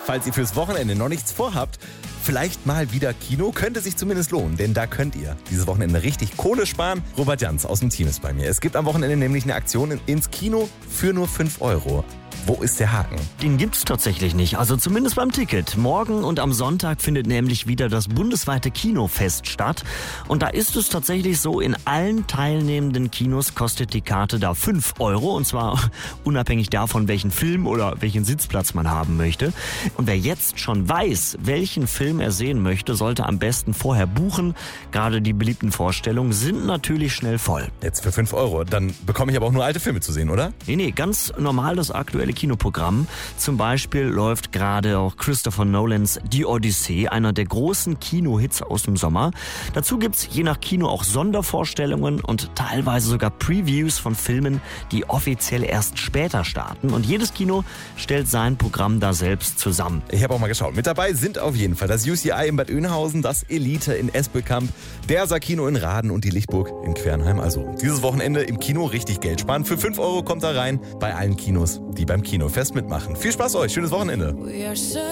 Falls ihr fürs Wochenende noch nichts vorhabt, vielleicht mal wieder Kino, könnte sich zumindest lohnen, denn da könnt ihr dieses Wochenende richtig Kohle sparen. Robert Jans aus dem Team ist bei mir. Es gibt am Wochenende nämlich eine Aktion ins Kino für nur 5 Euro. Wo ist der Haken? Den gibt's tatsächlich nicht, also zumindest beim Ticket. Morgen und am Sonntag findet nämlich wieder das bundesweite Kinofest statt. Und da ist es tatsächlich so, in allen teilnehmenden Kinos kostet die Karte da 5 Euro. Und zwar unabhängig davon, welchen Film oder welchen Sitzplatz man haben möchte. Und wer jetzt schon weiß, welchen Film er sehen möchte, sollte am besten vorher buchen. Gerade die beliebten Vorstellungen sind natürlich schnell voll. Jetzt für 5 Euro, dann bekomme ich aber auch nur alte Filme zu sehen, oder? Nee, ganz normal das aktuelle Kinoprogramm. Zum Beispiel läuft gerade auch Christopher Nolans Die Odyssee, einer der großen Kinohits aus dem Sommer. Dazu gibt's je nach Kino auch Sondervorstellungen und teilweise sogar Previews von Filmen, die offiziell erst später starten. Und jedes Kino stellt sein Programm da selbst zusammen. Ich habe auch mal geschaut. Mit dabei sind auf jeden Fall das UCI in Bad Oeynhausen, das Elite in Espelkamp, der Sakino in Raden und die Lichtburg in Quernheim. Also dieses Wochenende im Kino richtig Geld sparen. Für 5 Euro kommt da rein bei allen Kinos, die beim Kinofest mitmachen. Viel Spaß euch, schönes Wochenende.